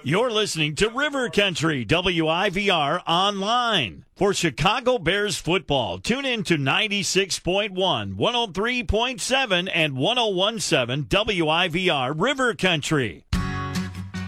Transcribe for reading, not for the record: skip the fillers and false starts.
You're listening to River Country WIVR online. For Chicago Bears football, tune in to 96.1, 103.7, and 101.7 WIVR River Country.